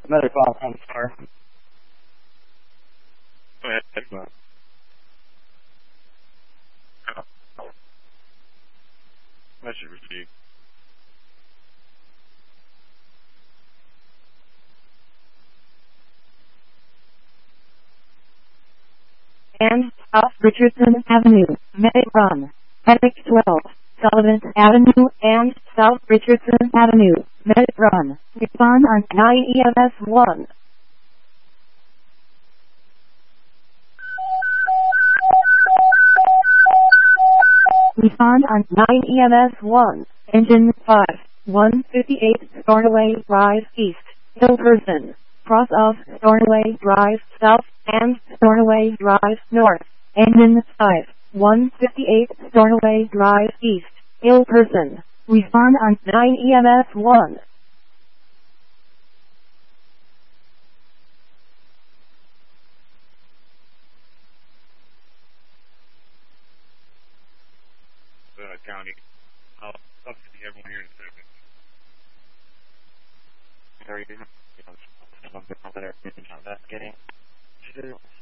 Another call from Star. Go ahead. Message received. And South Richardson Avenue, Medic Run. Medic 12, Sullivan Avenue and South Richardson Avenue, Medic Run. Respond on 9 EMS 1. Respond on 9 EMS 1. Engine 5, 158 Stornoway Drive East, Hillperson. Cross of Stornoway Drive South and Stornoway Drive North. Engine 5, 158 Stornoway Drive East, Hillperson. Respond on 9 EMS 1. County. I'll see everyone here in a second. How are you doing? I'm investigating.